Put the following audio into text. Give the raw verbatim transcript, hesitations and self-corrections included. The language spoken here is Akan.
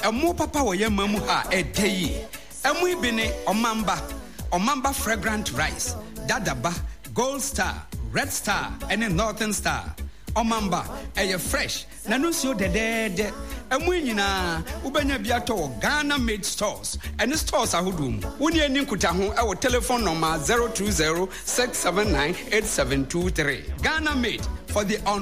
Emo papa wo yema mu ha edeyi. Emo ibine omamba, omamba fragrant rice, dadaba, gold star, red star, and a northern star. Omamba, eye fresh, na no so de de de. Emu nyina ubenya biato Ghana made stores. And stores ahudum. Woni ani nkuta ho e wo telephone number zero two zero six seven nine eight seven two three. Ghana made for the on